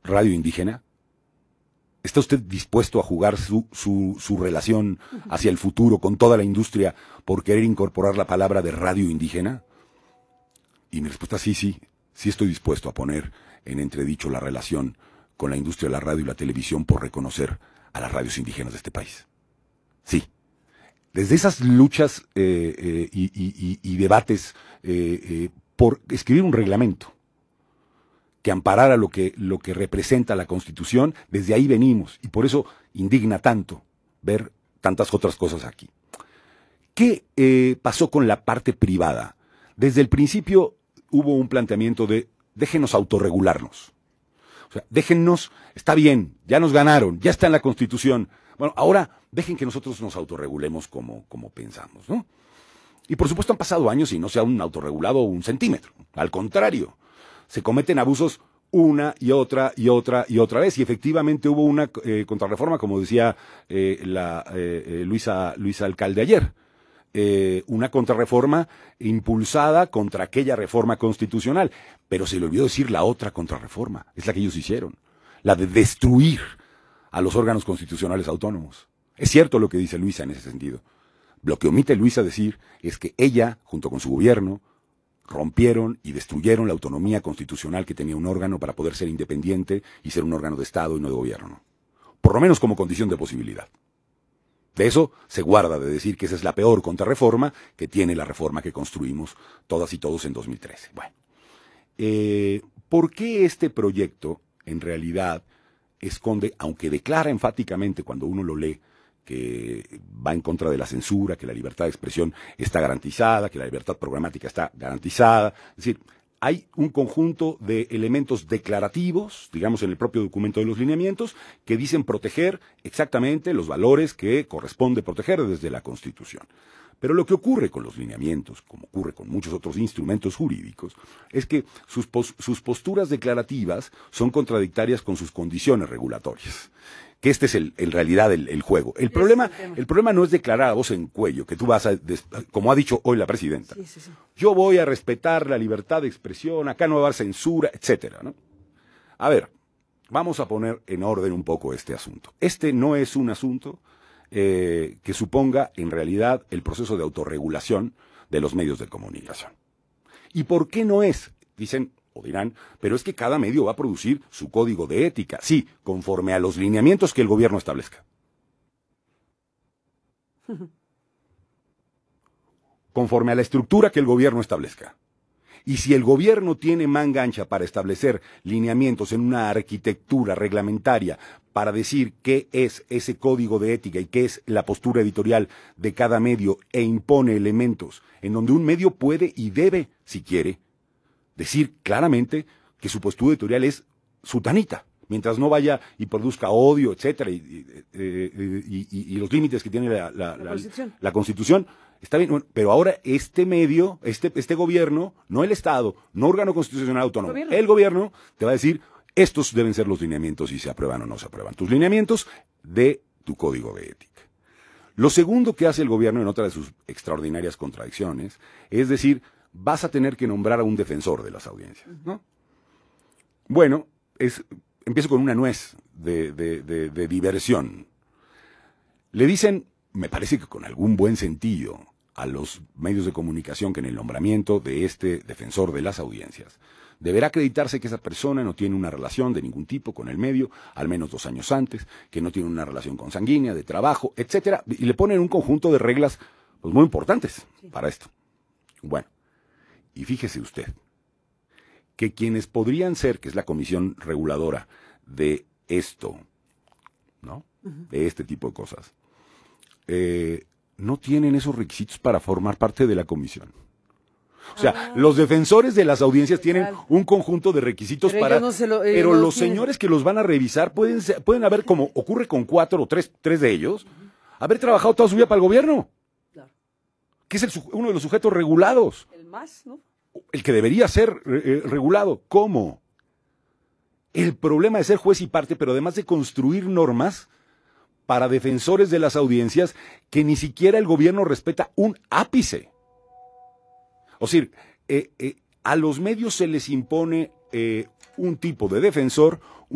radio indígena? ¿Está usted dispuesto a jugar su relación hacia el futuro con toda la industria por querer incorporar la palabra de radio indígena? Y mi respuesta es sí estoy dispuesto a poner en entredicho la relación con la industria de la radio y la televisión por reconocer a las radios indígenas de este país. Sí. Desde esas luchas y debates por escribir un reglamento que amparara lo que representa la Constitución, desde ahí venimos, y por eso indigna tanto ver tantas otras cosas aquí. ¿Qué pasó con la parte privada? Desde el principio hubo un planteamiento de déjenos autorregularnos. O sea, déjennos, está bien, ya nos ganaron, ya está en la Constitución. Bueno, ahora dejen que nosotros nos autorregulemos como pensamos, ¿no? Y por supuesto han pasado años y no se han autorregulado un centímetro. Al contrario, se cometen abusos una y otra vez, y efectivamente hubo una contrarreforma, como decía Luisa Alcalde ayer, una contrarreforma impulsada contra aquella reforma constitucional, pero se le olvidó decir la otra contrarreforma, es la que ellos hicieron, la de destruir a los órganos constitucionales autónomos. Es cierto lo que dice Luisa en ese sentido. Lo que omite Luisa decir es que ella, junto con su gobierno, rompieron y destruyeron la autonomía constitucional que tenía un órgano para poder ser independiente y ser un órgano de Estado y no de gobierno. Por lo menos como condición de posibilidad. De eso se guarda de decir que esa es la peor contrarreforma que tiene la reforma que construimos todas y todos en 2013. Bueno, ¿por qué este proyecto en realidad esconde, aunque declara enfáticamente cuando uno lo lee, que va en contra de la censura, que la libertad de expresión está garantizada, que la libertad programática está garantizada? Es decir, hay un conjunto de elementos declarativos, digamos en el propio documento de los lineamientos, que dicen proteger exactamente los valores que corresponde proteger desde la Constitución. Pero lo que ocurre con los lineamientos, como ocurre con muchos otros instrumentos jurídicos, es que sus posturas declarativas son contradictorias con sus condiciones regulatorias. Que este es en realidad el juego. El problema no es declarar a voz en cuello, que tú vas a, como ha dicho hoy la presidenta, sí. Yo voy a respetar la libertad de expresión, acá no va a haber censura, etcétera, ¿no? A ver, vamos a poner en orden un poco este asunto. Este no es un asunto que suponga en realidad el proceso de autorregulación de los medios de comunicación. ¿Y por qué no es? Dicen o dirán, pero es que cada medio va a producir su código de ética, sí, conforme a los lineamientos que el gobierno establezca. Conforme a la estructura que el gobierno establezca. Y si el gobierno tiene manga ancha para establecer lineamientos en una arquitectura reglamentaria para decir qué es ese código de ética y qué es la postura editorial de cada medio e impone elementos en donde un medio puede y debe, si quiere, decir claramente que su postura editorial es sutanita, mientras no vaya y produzca odio, etcétera, y los límites que tiene la Constitución, está bien, pero ahora este medio, este gobierno, no el Estado, no órgano constitucional autónomo, el gobierno te va a decir, estos deben ser los lineamientos y se aprueban o no se aprueban. Tus lineamientos de tu código de ética. Lo segundo que hace el gobierno en otra de sus extraordinarias contradicciones es decir, vas a tener que nombrar a un defensor de las audiencias, ¿no? Bueno, empiezo con una nuez de diversión. Le dicen, me parece que con algún buen sentido, a los medios de comunicación que en el nombramiento de este defensor de las audiencias deberá acreditarse que esa persona no tiene una relación de ningún tipo con el medio, al menos 2 años antes, que no tiene una relación consanguínea, de trabajo, etcétera, y le ponen un conjunto de reglas pues, muy importantes para esto. Bueno, y fíjese usted que quienes podrían ser, que es la comisión reguladora de esto, ¿no? De este tipo de cosas, no tienen esos requisitos para formar parte de la comisión. O sea, los defensores de las audiencias tienen un conjunto de requisitos pero pero los señores que los van a revisar pueden haber, como ocurre con 4 o 3 de ellos, haber trabajado toda su vida para el gobierno. Claro. Que es uno de los sujetos regulados. El más, ¿no? El que debería ser regulado. ¿Cómo? El problema de ser juez y parte, pero además de construir normas para defensores de las audiencias que ni siquiera el gobierno respeta un ápice. O sea, a los medios se les impone un tipo de defensor,